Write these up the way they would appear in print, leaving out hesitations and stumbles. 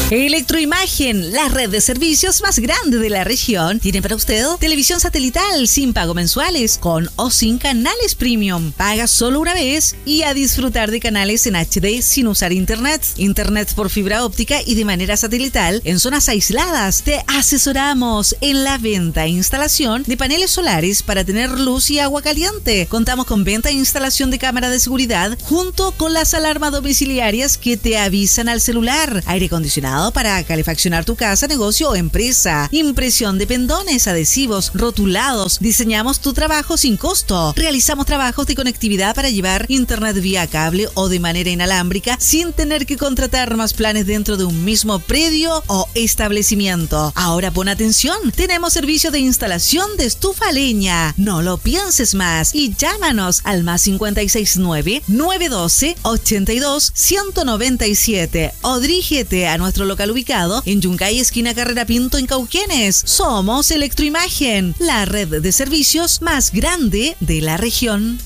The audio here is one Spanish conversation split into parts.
Electroimagen, la red de servicios más grande de la región, tiene para usted televisión satelital sin pago mensuales, con o sin canales premium. Paga solo una vez y a disfrutar de canales en HD sin usar internet. Internet por fibra óptica y de manera satelital en zonas aisladas. Te asesoramos en la venta e instalación de paneles solares para tener luz y agua caliente. Contamos con venta e instalación de cámara de seguridad junto con las alarmas domiciliarias que te avisan al celular. Aire acondicionado para calefaccionar tu casa, negocio o empresa. Impresión de pendones, adhesivos, rotulados. Diseñamos tu trabajo sin costo. Realizamos trabajos de conectividad para llevar internet vía cable o de manera inalámbrica sin tener que contratar más planes dentro de un mismo predio o establecimiento. Ahora pon atención. Tenemos servicio de instalación de estufa a leña. No lo pienses más y llámanos al +569 912 82 197 o dirígete a nuestro local ubicado en Yungay, esquina Carrera Pinto, en Cauquenes. Somos Electroimagen, la red de servicios más grande de la región.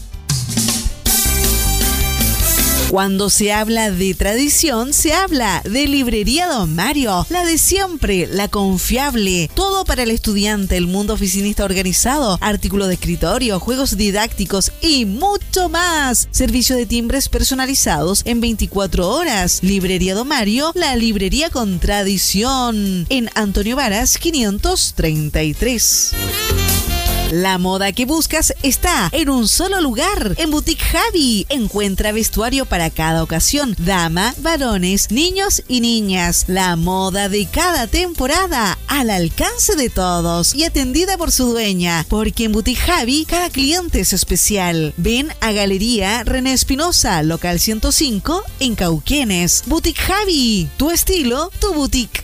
Cuando se habla de tradición, se habla de Librería Don Mario, la de siempre, la confiable, todo para el estudiante, el mundo oficinista organizado, artículos de escritorio, juegos didácticos y mucho más. Servicio de timbres personalizados en 24 horas. Librería Don Mario, la librería con tradición, en Antonio Varas 533. La moda que buscas está en un solo lugar, en Boutique Javi. Encuentra vestuario para cada ocasión, dama, varones, niños y niñas. La moda de cada temporada al alcance de todos y atendida por su dueña, porque en Boutique Javi cada cliente es especial. Ven a Galería René Espinosa, local 105 en Cauquenes. Boutique Javi, tu estilo, tu boutique.